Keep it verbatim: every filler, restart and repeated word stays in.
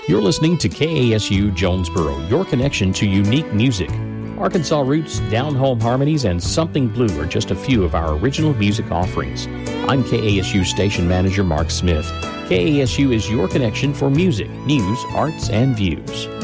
You're listening to K A S U Jonesboro, your connection to unique music. Arkansas roots, down-home harmonies, and something blue are just a few of our original music offerings. I'm K A S U Station Manager Mark Smith. K A S U is your connection for music, news, arts, and views.